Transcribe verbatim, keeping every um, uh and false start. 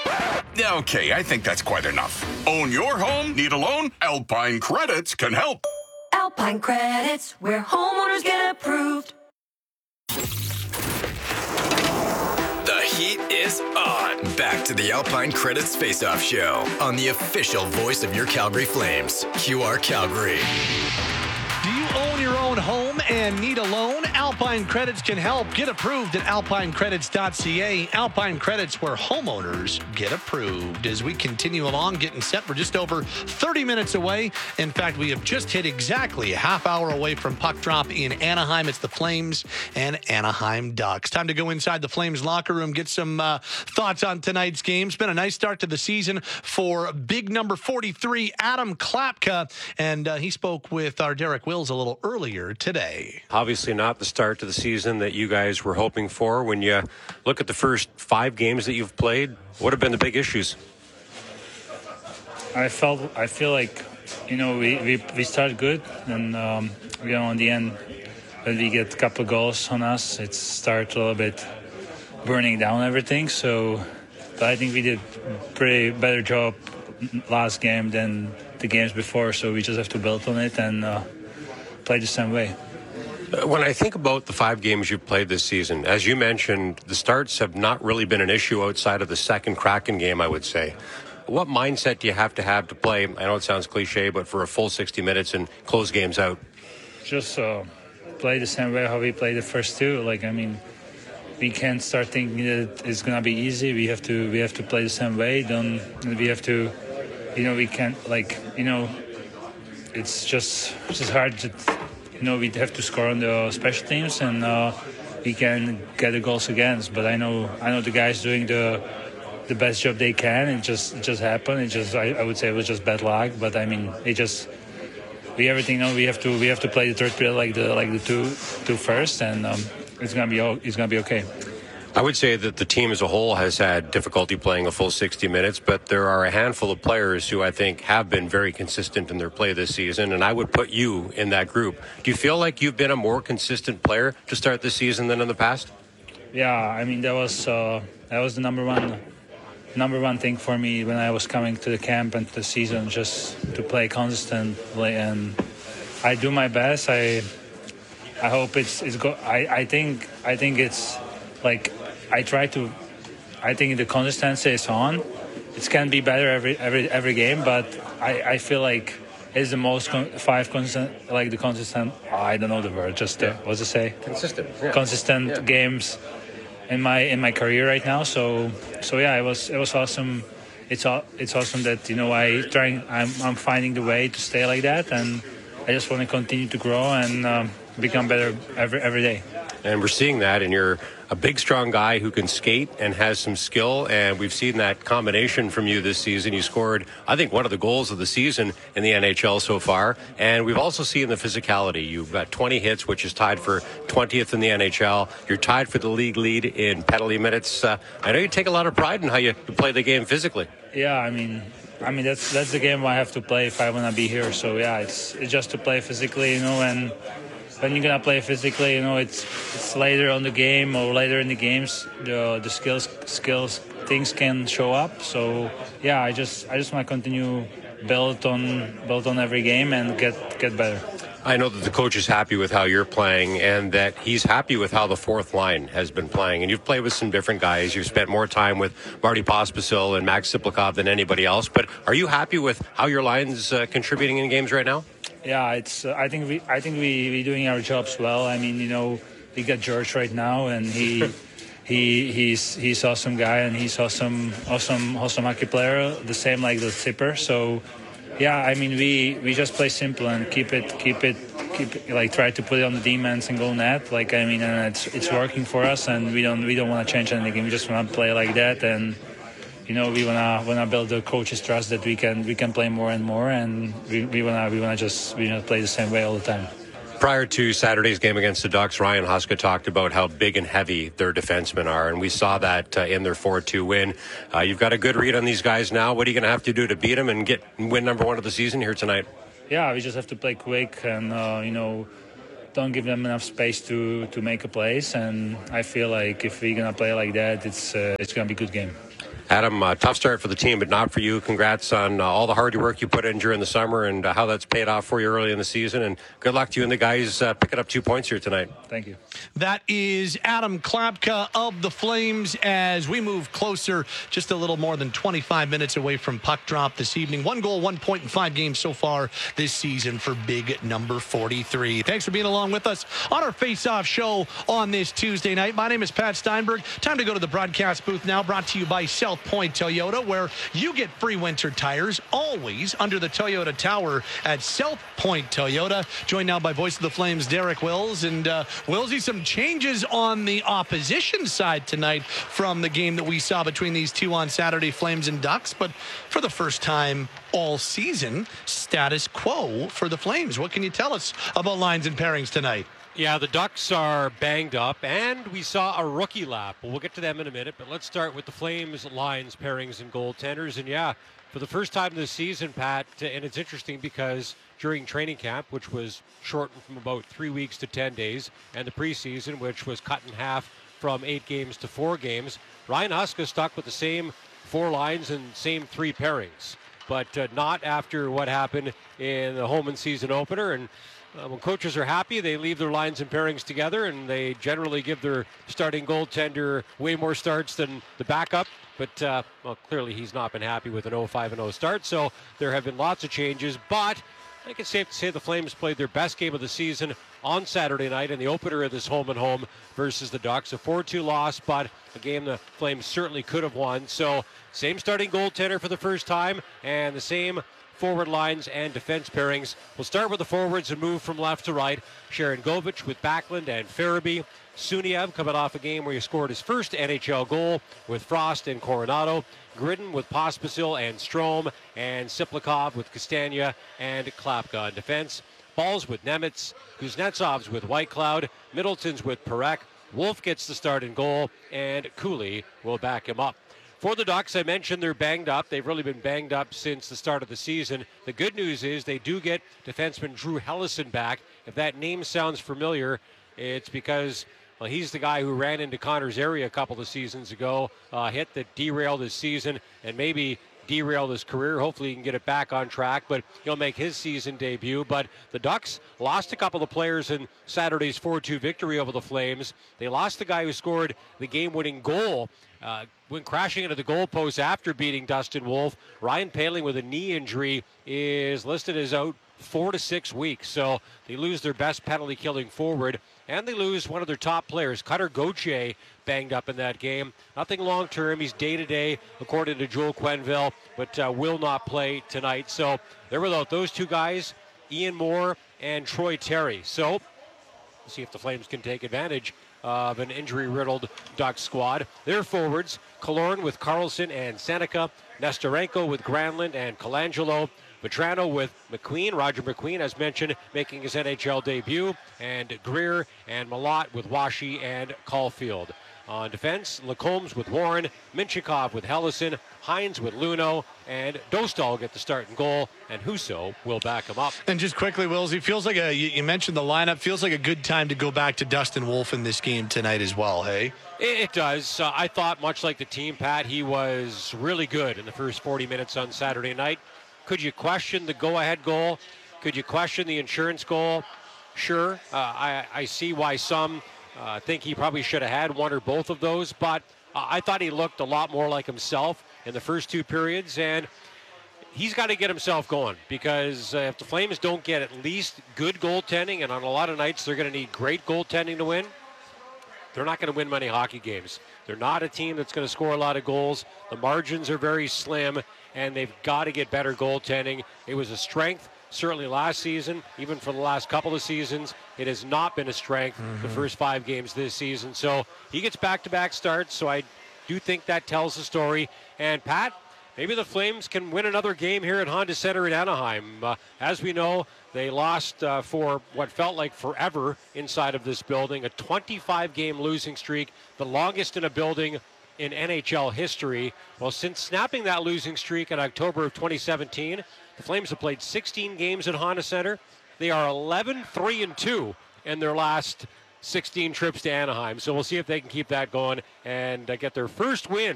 Okay, I think that's quite enough. Own your home? Need a loan? Alpine Credits can help. Alpine Credits, where homeowners get approved. The heat is on. Back to the Alpine Credits Face-Off Show on the official voice of your Calgary Flames, Q R Calgary. Do you own your own home and need a loan? Alpine Credits can help. Get approved at alpine credits dot c a. Alpine Credits, where homeowners get approved. As we continue along, getting set, we're just over thirty minutes away. In fact, we have just hit exactly a half hour away from puck drop in Anaheim. It's the Flames and Anaheim Ducks. Time to go inside the Flames locker room, get some uh, thoughts on tonight's game. It's been a nice start to the season for big number forty-three, Adam Klapka, and uh, he spoke with our Derek Wills a little earlier today. Obviously not the start to the season that you guys were hoping for. When you look at the first five games that you've played, what have been the big issues? I felt, I feel like, you know, we, we, we started good, and, um, you know, in the end, when we get a couple of goals on us, it started a little bit burning down everything. So, but I think we did a pretty better job last game than the games before, so we just have to build on it and uh, play the same way. When I think about the five games you've played this season, as you mentioned, the starts have not really been an issue outside of the second Kraken game, I would say. What mindset do you have to have to play, I know it sounds cliche, but for a full sixty minutes and close games out? Just uh, play the same way how we played the first two. Like, I mean, we can't start thinking that it's going to be easy. We have to we have to play the same way. Don't, we have to, you know, we can't, like, you know, it's just, it's just hard to... You know, we have to score on the special teams, and uh, we can get the goals against. But I know, I know the guys doing the the best job they can. It just, it just happened. It just, I, I would say, it was just bad luck. But I mean, it just, we everything. You know, we have to, we have to play the third period like the like the two two first, and um, it's gonna be, it's gonna be okay. I would say that the team as a whole has had difficulty playing a full sixty minutes, but there are a handful of players who I think have been very consistent in their play this season, and I would put you in that group. Do you feel like you've been a more consistent player to start this season than in the past? Yeah, I mean, that was uh, that was the number one number one thing for me when I was coming to the camp and to the season, just to play consistently, and I do my best. I I hope it's it's go. I, I think I think it's like. I try to. I think the consistency is on. It can be better every every every game, but I, I feel like it's the most con- five consistent, like the consistent. Oh, I don't know the word. Just uh, what's it say? Consistent. Yeah. Consistent yeah. games in my in my career right now. So so yeah, it was it was awesome. It's it's awesome that, you know, I trying I'm I'm finding the way to stay like that, and I just want to continue to grow and um, become better every every day. And we're seeing that, and you're a big, strong guy who can skate and has some skill, and we've seen that combination from you this season. You scored, I think, one of the goals of the season in the N H L so far, and we've also seen the physicality. You've got twenty hits, which is tied for twentieth in the N H L. You're tied for the league lead in penalty minutes. Uh, I know you take a lot of pride in how you play the game physically. Yeah, I mean, I mean that's that's the game I have to play if I want to be here. So yeah, it's it's just to play physically, you know, and when you're gonna play physically, you know, it's it's later on the game or later in the games, the the skills skills things can show up. So yeah, I just I just want to continue build on build on every game and get get better. I know that the coach is happy with how you're playing, and that he's happy with how the fourth line has been playing. And you've played with some different guys. You've spent more time with Marty Pospisil and Max Siplikov than anybody else. But are you happy with how your line's uh, contributing in games right now? Yeah, it's. Uh, I think we. I think we we doing our jobs well. I mean, you know, we got George right now, and he, he he's he's awesome guy, and he's awesome awesome awesome hockey player. The same like the Zipper. So, yeah, I mean, we, we just play simple and keep it keep it keep it, like try to put it on the demons and go net. Like I mean, and it's it's working for us, and we don't we don't want to change anything. We just want to play like that and. You know, we wanna wanna build the coach's trust that we can we can play more and more, and we, we wanna we wanna just we wanna play the same way all the time. Prior to Saturday's game against the Ducks, Ryan Huska talked about how big and heavy their defensemen are, and we saw that uh, in their four two win. Uh, you've got a good read on these guys now. What are you going to have to do to beat them and get win number one of the season here tonight? Yeah, we just have to play quick and uh, you know, don't give them enough space to, to make a place. And I feel like if we're gonna play like that, it's uh, it's gonna be a good game. Adam, uh, tough start for the team, but not for you. Congrats on uh, all the hard work you put in during the summer and uh, how that's paid off for you early in the season. And good luck to you and the guys uh, picking up two points here tonight. Thank you. That is Adam Klapka of the Flames as we move closer, just a little more than twenty-five minutes away from puck drop this evening. One goal, one point in five games so far this season for big number forty-three. Thanks for being along with us on our Face-Off show on this Tuesday night. My name is Pat Steinberg. Time to go to the broadcast booth now, brought to you by South Point Toyota, where you get free winter tires always under the Toyota Tower at South Point Toyota. Joined now by voice of the Flames, Derek Wills. And uh, Willsy, some changes on the opposition side tonight from the game that we saw between these two on Saturday, Flames and Ducks. But for the first time all season, status quo for the Flames. What can you tell us about lines and pairings tonight? Yeah, the Ducks are banged up, and we saw a rookie lap. We'll get to them in a minute, but let's start with the Flames, lines, pairings, and goaltenders. And yeah, for the first time this season, Pat, and it's interesting because during training camp, which was shortened from about three weeks to ten days, and the preseason, which was cut in half from eight games to four games, Ryan Huska stuck with the same four lines and same three pairings, but uh, not after what happened in the home and season opener. And Uh, when coaches are happy, they leave their lines and pairings together, and they generally give their starting goaltender way more starts than the backup. But, uh, well, clearly he's not been happy with an oh five and oh start, so there have been lots of changes. But I think it's safe to say the Flames played their best game of the season on Saturday night in the opener of this home-and-home versus the Ducks. A four two loss, but a game the Flames certainly could have won. So same starting goaltender for the first time, and the same forward lines and defense pairings. We'll start with the forwards and move from left to right. Sharangovich with Backlund and Farabee. Suniev coming off a game where he scored his first N H L goal with Frost and Coronado. Gridden with Pospisil and Strome. And Siplikov with Castagna and Klapka on defense. Balls with Nemitz. Kuznetsov's with Whitecloud. Middleton's with Perek. Wolf gets the start in goal. And Cooley will back him up. For the Ducks, I mentioned they're banged up. They've really been banged up since the start of the season. The good news is they do get defenseman Drew Hellison back. If that name sounds familiar, it's because, well, he's the guy who ran into Connor Zary a couple of seasons ago, uh, hit that derailed his season and maybe derailed his career. Hopefully he can get it back on track, but he'll make his season debut. But the Ducks lost a couple of players in Saturday's four two victory over the Flames. They lost the guy who scored the game-winning goal Uh, when crashing into the goalpost after beating Dustin Wolf. Ryan Poehling with a knee injury is listed as out four to six weeks. So they lose their best penalty-killing forward, and they lose one of their top players. Cutter Gauthier banged up in that game. Nothing long-term. He's day-to-day, according to Joel Quenneville, but uh, will not play tonight. So they're without those two guys, Ian Moore and Troy Terry. So we'll see if the Flames can take advantage of an injury-riddled Ducks squad. Their forwards, Killorn with Carlson and Seneca, Nestorenko with Granlund and Colangelo, Vetrano with McQueen, Roger McQueen, as mentioned, making his N H L debut, and Greer and Malott with Washi and Caulfield. On defense, Lacombe with Warren, Minchikov with Hellison, Hines with Luno, and Dostal get the start and goal, and Husso will back him up. And just quickly, Wills, it feels like a, you, you mentioned the lineup, feels like a good time to go back to Dustin Wolf in this game tonight as well, hey? It, it does. Uh, I thought, much like the team, Pat, he was really good in the first forty minutes on Saturday night. Could you question the go-ahead goal? Could you question the insurance goal? Sure. Uh, I, I see why some uh, think he probably should have had one or both of those, but uh, I thought he looked a lot more like himself in the first two periods, and he's got to get himself going, because uh, if the Flames don't get at least good goaltending, and on a lot of nights they're going to need great goaltending to win, they're not going to win many hockey games. They're not a team that's going to score a lot of goals. The margins are very slim, and they've got to get better goaltending. It was a strength, certainly last season, even for the last couple of seasons. It has not been a strength mm-hmm. the first five games this season. So he gets back-to-back starts, so I do think that tells the story. And Pat, maybe the Flames can win another game here at Honda Center in Anaheim. Uh, as we know, they lost uh, for what felt like forever inside of this building, a twenty-five game losing streak, the longest in a building in N H L history. Well, since snapping that losing streak in October of twenty seventeen, the Flames have played sixteen games at Honda Center. They are eleven three and two in their last sixteen trips to Anaheim. So we'll see if they can keep that going and uh, get their first win